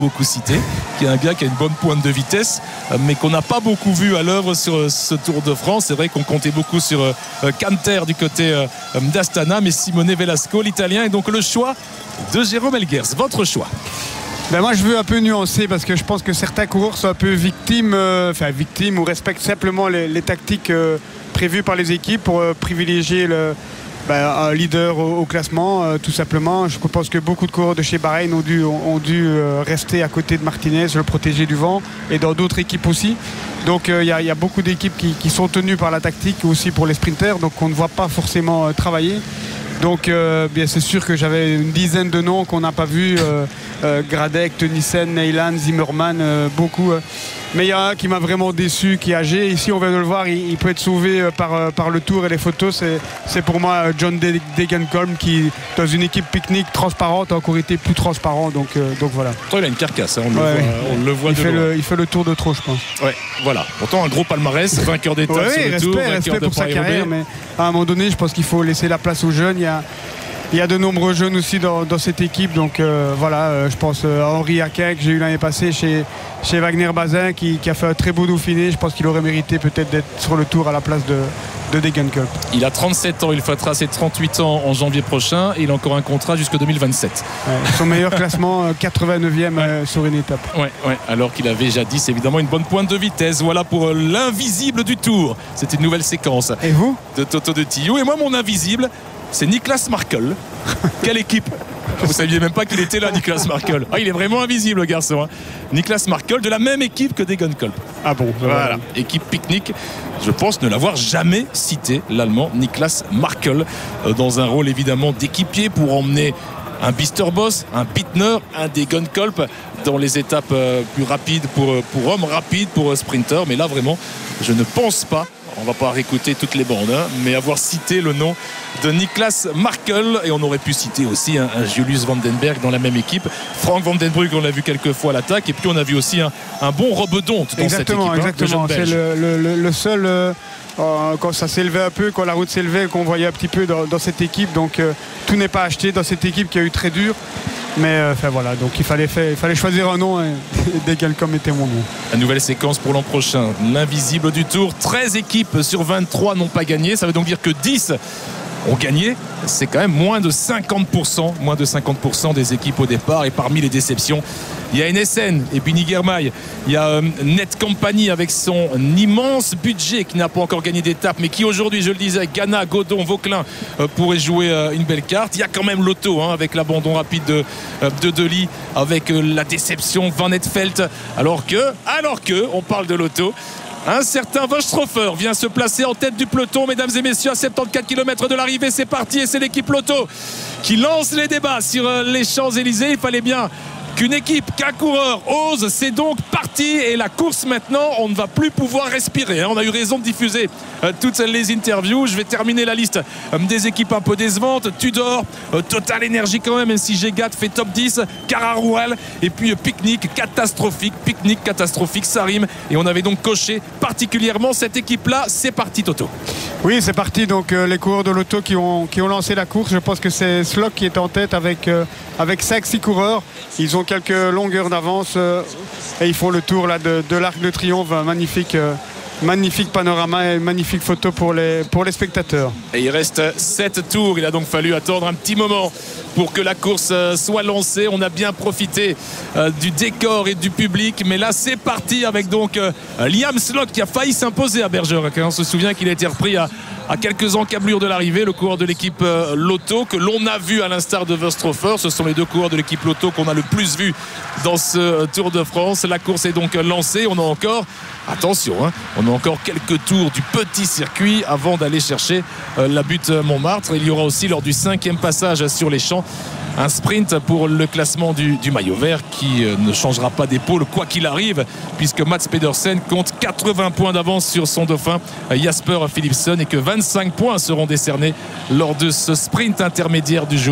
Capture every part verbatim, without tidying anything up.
beaucoup cité, qui est un gars qui a une bonne pointe de vitesse, mais qu'on n'a pas beaucoup vu à l'œuvre sur ce Tour de France. C'est vrai qu'on comptait beaucoup sur Canter du côté d'Astana, mais Simone Velasco, l'Italien, est donc le choix de Jérôme Elguers. Votre choix? Ben moi je veux un peu nuancer parce que je pense que certains coureurs sont un peu victimes, euh, enfin victimes ou respectent simplement les, les tactiques euh, prévues par les équipes pour euh, privilégier le, ben, un leader au, au classement, euh, tout simplement. Je pense que beaucoup de coureurs de chez Bahreïn ont dû, ont, ont dû euh, rester à côté de Martinez, le protéger du vent, et dans d'autres équipes aussi. Donc il euh, y, y a beaucoup d'équipes qui, qui sont tenues par la tactique aussi pour les sprinters, donc on ne voit pas forcément euh, travailler. Donc euh, bien c'est sûr que j'avais une dizaine de noms qu'on n'a pas vus, euh, euh, Gradec, Tunissen, Neyland, Zimmerman, euh, beaucoup. Euh. Mais il y a un qui m'a vraiment déçu, qui est âgé. Ici on vient de le voir, il, il peut être sauvé par, euh, par le tour et les photos. C'est, c'est pour moi John De- Degenkolb qui, dans une équipe pique-nique transparente, a encore été plus transparent. Donc, euh, donc voilà. Toi, il a une carcasse, hein, on, ouais, le voit, on le voit il de fait loin. le, il fait le tour de trop, je pense. Ouais, voilà. Pourtant un gros palmarès, vainqueur d'étape ouais, sur le respect, tour, vainqueur respect de pour sa carrière, mais à un moment donné, je pense qu'il faut laisser la place aux jeunes. Il y a, il y a de nombreux jeunes aussi dans, dans cette équipe, donc euh, voilà, euh, je pense euh, à Henri Aquin que j'ai eu l'année passée chez, chez Wagner Bazin qui, qui a fait un très beau Dauphiné. Je pense qu'il aurait mérité peut-être d'être sur le tour à la place de, de Degenkolb. Il a trente-sept ans, il fêtera ses trente-huit ans en janvier prochain et il a encore un contrat jusqu'en deux mille vingt-sept. Ouais, son meilleur classement, euh, quatre-vingt-neuvième euh, sur une étape. Ouais, ouais, alors qu'il avait jadis évidemment une bonne pointe de vitesse. Voilà pour euh, l'invisible du tour. C'est une nouvelle séquence. Et vous? De Toto de Tillou. Et moi, mon invisible, c'est Niklas Markel. Quelle équipe! Vous ne saviez même pas qu'il était là, Niklas Markel. Ah, il est vraiment invisible, le garçon. Hein. Niklas Markel, de la même équipe que Degenkolb. Ah bon? Voilà, équipe pique-nique. Je pense ne l'avoir jamais cité, l'Allemand Niklas Markel, euh, dans un rôle évidemment d'équipier pour emmener un Bisterboss, un Bittner, un Degenkolb dans les étapes euh, plus rapides pour, pour hommes, rapides pour euh, sprinters. Mais là, vraiment, je ne pense pas, on ne va pas réécouter toutes les bandes, hein, mais avoir cité le nom de Niklas Markel. Et on aurait pu citer aussi un, un Julius Vandenberg dans la même équipe. Frank Vandenbroek, on l'a vu quelques fois à l'attaque. Et puis on a vu aussi un, un bon Rebedont dans exactement, cette équipe. Exactement, hein, c'est le, le, le seul... Euh... Euh, quand ça s'élevait un peu, quand la route s'élevait, qu'on voyait un petit peu dans, dans cette équipe. Donc euh, tout n'est pas acheté dans cette équipe qui a eu très dur. Mais enfin euh, voilà, donc il fallait, faire, il fallait choisir un nom et, et Degenkolb était mon nom. La nouvelle séquence pour l'an prochain, l'invisible du tour. treize équipes sur vingt-trois n'ont pas gagné. Ça veut donc dire que dix ont gagné. C'est quand même moins de cinquante pour cent, moins de cinquante pour cent des équipes au départ. Et parmi les déceptions, il y a N S N et puis Nigermail. Il y a euh, Net Company avec son immense budget qui n'a pas encore gagné d'étape, mais qui aujourd'hui, je le disais, Ghana, Godon, Vauclin euh, pourrait jouer euh, une belle carte. Il y a quand même Lotto hein, avec l'abandon rapide de, euh, de Deli, avec euh, la déception Van Etfeldt. Alors que, alors que, on parle de Lotto. Un certain Vostrofer vient se placer en tête du peloton, mesdames et messieurs, à soixante-quatorze kilomètres de l'arrivée. C'est parti et c'est l'équipe Lotto qui lance les débats sur les Champs-Élysées. Il fallait bien qu'une équipe, qu'un coureur ose. C'est donc parti et la course maintenant, on ne va plus pouvoir respirer. On a eu raison de diffuser toutes les interviews. Je vais terminer la liste des équipes un peu décevantes. Tudor, Total Energy quand même, même si Gégat fait top dix, Cararoual et puis Picnic, catastrophique, Picnic, catastrophique, ça rime. Et on avait donc coché particulièrement cette équipe-là. C'est parti Toto. Oui, c'est parti. Donc euh, les coureurs de l'auto qui ont, qui ont lancé la course. Je pense que c'est Slock qui est en tête avec, euh, avec cinq six coureurs. Ils ont quelques longueurs d'avance euh, et ils font le tour là, de, de l'Arc de Triomphe. Un magnifique, euh, magnifique panorama et magnifique photo pour les, pour les spectateurs. Et il reste sept tours. Il a donc fallu attendre un petit moment pour que la course soit lancée. On a bien profité euh, du décor et du public. Mais là, c'est parti avec donc euh, Liam Slock qui a failli s'imposer à Bergerac. On se souvient qu'il a été repris à, à quelques encablures de l'arrivée, le coureur de l'équipe euh, Lotto, que l'on a vu à l'instar de Vostrofer. Ce sont les deux coureurs de l'équipe Lotto qu'on a le plus vu dans ce euh, Tour de France. La course est donc lancée. On a encore, attention, hein, on a encore quelques tours du petit circuit avant d'aller chercher euh, la butte Montmartre. Il y aura aussi lors du cinquième passage sur les champs un sprint pour le classement du, du maillot vert qui euh, ne changera pas d'épaule quoi qu'il arrive, puisque Mats Pedersen compte quatre-vingts points d'avance sur son dauphin euh, Jasper Philipsen, et que vingt-cinq points seront décernés lors de ce sprint intermédiaire du jour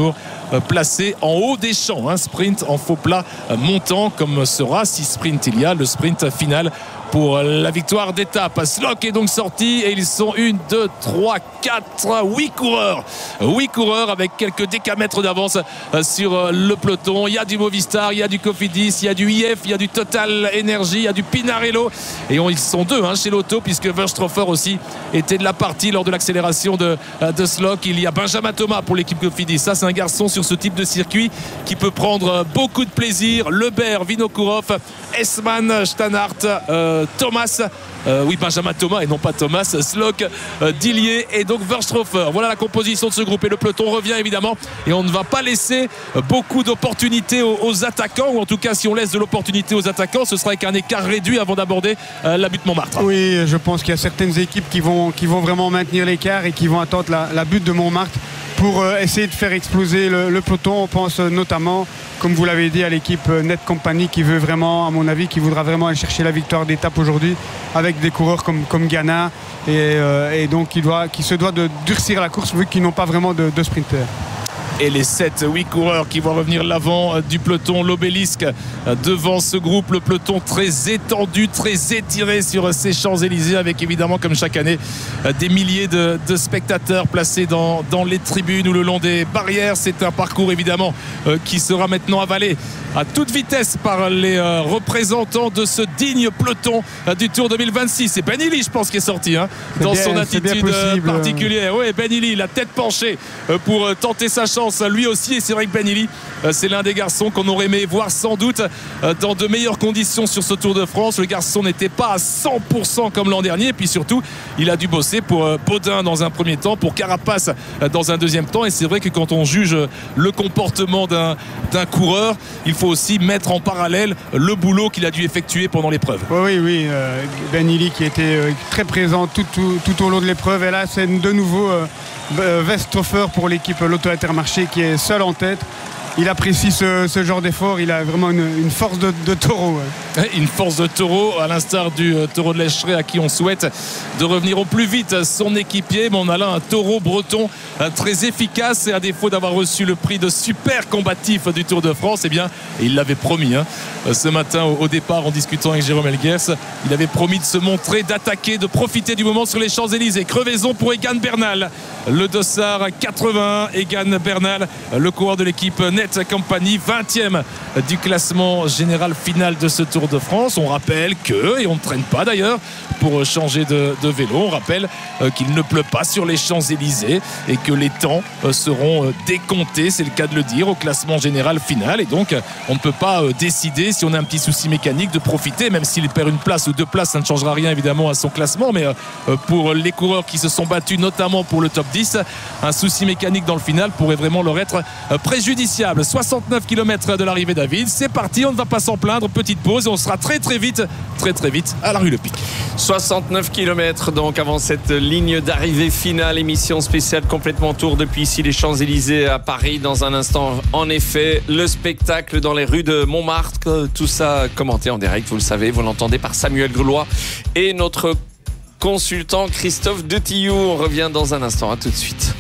placé en haut des champs. Un sprint en faux plat montant, comme sera, si sprint il y a, le sprint final pour la victoire d'étape. Slock est donc sorti et ils sont une, deux, trois, quatre, huit coureurs. huit coureurs avec quelques décamètres d'avance sur le peloton. Il y a du Movistar, il y a du Cofidis, il y a du I F, il y a du Total Energy, il y a du Pinarello. Et on, ils sont deux hein, chez l'auto, puisque Verstroffer aussi était de la partie lors de l'accélération de, de Slock. Il y a Benjamin Thomas pour l'équipe Cofidis. Ça, c'est un garçon sur ce type de circuit qui peut prendre beaucoup de plaisir. Lebert, Vinokourov, Esman, Stannard, euh, Thomas, euh, oui Benjamin Thomas et non pas Thomas, Slock, euh, Dillier et donc Verstroffer. Voilà la composition de ce groupe et le peloton revient évidemment et on ne va pas laisser beaucoup d'opportunités aux, aux attaquants, ou en tout cas si on laisse de l'opportunité aux attaquants, ce sera avec un écart réduit avant d'aborder euh, la butte Montmartre. Oui, je pense qu'il y a certaines équipes qui vont, qui vont vraiment maintenir l'écart et qui vont attendre la, la butte de Montmartre pour euh, essayer de faire exploser le, le peloton. On pense euh, notamment, comme vous l'avez dit, à l'équipe euh, Net Company qui veut vraiment, à mon avis, qui voudra vraiment aller chercher la victoire d'étape aujourd'hui avec des coureurs comme, comme Ghana et, euh, et donc qui, doit, qui se doit de durcir la course vu qu'ils n'ont pas vraiment de, de sprinters. Et les sept huit coureurs qui vont revenir l'avant du peloton, l'obélisque devant ce groupe, le peloton très étendu, très étiré sur ces Champs-Élysées, avec évidemment comme chaque année des milliers de, de spectateurs placés dans, dans les tribunes ou le long des barrières. C'est un parcours évidemment qui sera maintenant avalé à toute vitesse par les représentants de ce digne peloton du Tour deux mille vingt-six. C'est Ben Illy, je pense, qui est sorti hein, dans bien, son attitude particulière. Oui, Ben Illy, la tête penchée pour tenter sa chance lui aussi, et c'est vrai que Ben Illy c'est l'un des garçons qu'on aurait aimé voir sans doute dans de meilleures conditions sur ce Tour de France. Le garçon n'était pas à cent pour cent comme l'an dernier, et puis surtout il a dû bosser pour Baudin dans un premier temps, pour Carapace dans un deuxième temps, et c'est vrai que quand on juge le comportement d'un, d'un coureur, il faut aussi mettre en parallèle le boulot qu'il a dû effectuer pendant l'épreuve. Oui, oui, euh, Ben Illy qui était très présent tout, tout, tout au long de l'épreuve, et là c'est de nouveau euh, Verstroffer pour l'équipe Lotto Intermarché qui est seul en tête. Il apprécie ce, ce genre d'effort, il a vraiment une, une force de, de taureau. Ouais. Une force de taureau, à l'instar du euh, taureau de l'Escheret à qui on souhaite de revenir au plus vite son équipier. Mais on a là un taureau breton euh, très efficace, et à défaut d'avoir reçu le prix de super combatif du Tour de France, eh bien, et il l'avait promis hein, ce matin au, au départ en discutant avec Jérôme Elguers, il avait promis de se montrer, d'attaquer, de profiter du moment sur les Champs-Élysées. Crevaison pour Egan Bernal, le dossard quatre-vingt-un. Egan Bernal, le coureur de l'équipe Net Company, vingtième du classement général final de ce Tour de France. On rappelle que, et on ne traîne pas d'ailleurs pour changer de, de vélo, on rappelle euh, qu'il ne pleut pas sur les Champs-Élysées et que les temps euh, seront euh, décomptés, c'est le cas de le dire, au classement général final, et donc euh, on ne peut pas euh, décider, si on a un petit souci mécanique, de profiter, même s'il perd une place ou deux places, ça ne changera rien évidemment à son classement, mais euh, pour les coureurs qui se sont battus notamment pour le top dix, un souci mécanique dans le final pourrait vraiment leur être euh, préjudiciable. soixante-neuf kilomètres de l'arrivée, David, c'est parti, on ne va pas s'en plaindre, petite pause et on sera très très vite très très vite à la rue Le Pic. soixante-neuf kilomètres donc avant cette ligne d'arrivée finale, émission spéciale complètement tour depuis ici les Champs-Élysées à Paris. Dans un instant, en effet, le spectacle dans les rues de Montmartre, tout ça commenté en direct, vous le savez, vous l'entendez par Samuel Groulois et notre consultant Christophe Detillou. On revient dans un instant, à tout de suite.